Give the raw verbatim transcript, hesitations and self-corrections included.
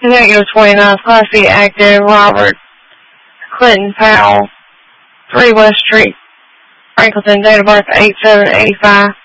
Negative twenty-nine, Class B active, Robert Clinton Powell, three West Street, Franklinton, date of birth eight seven eighty-five.